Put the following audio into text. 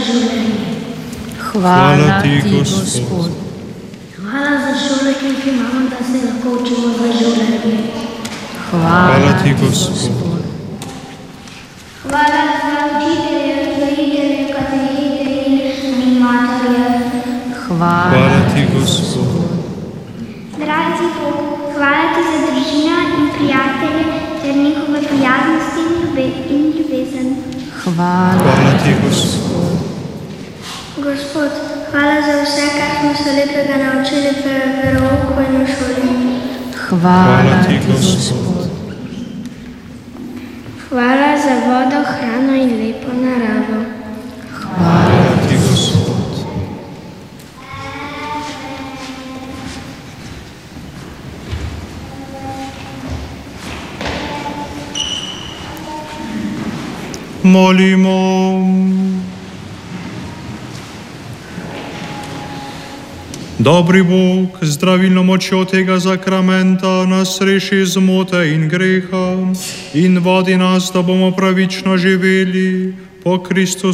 življenje. Hvala ti, Gospod. Hvala za šole, ki jih imamo, da se lahko učimo za življenje. Hvala ti, Gospod. Hvala za učitelje, vzgojitelje, katehete in animatorje. Hvala ti, Gospod. Dragi Bog, hvala ti za družino in prijatelje ter njihove prijaznosti in ljubezen. Hvala ti, Gospod. Gospod, hvala za vse, kar smo se lepega naučili v verouku in v šoli. Hvala ti, Gospod. Hvala za vodo, hrano in lepo naravo. Hvala ti, Gospod. Molimo. Dobri Bog, zdravilno močjo tega zakramenta nas reši zmote in greha in vodi nas, da bomo pravično živeli po Kristusu